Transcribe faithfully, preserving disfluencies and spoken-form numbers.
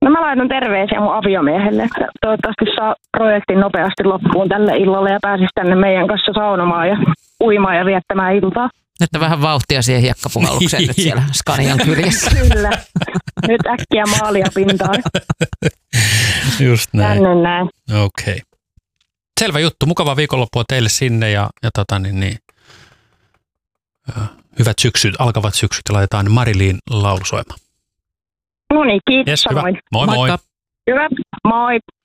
No mä laitan terveisiä mun aviomiehelle, että toivottavasti saa projektin nopeasti loppuun tälle illalle ja pääsisi tänne meidän kanssa saunomaan ja uimaan ja viettämään iltaa. Että vähän vauhtia siihen hiekkapuhallukseen nyt siellä Scanian kyljessä. Kyllä. Nyt äkkiä maalia pintaan. Just näin. Tänne näin. Okei. Okay. Selvä juttu. Mukavaa viikonloppua teille sinne ja, ja tota, niin, niin, hyvät syksyt, alkavat syksyt ja laitetaan Mariliin laulu soimaan. No niin, kiitos Yes, samoin. hyvä. Moi moi. Moikka. Hyvä, moi.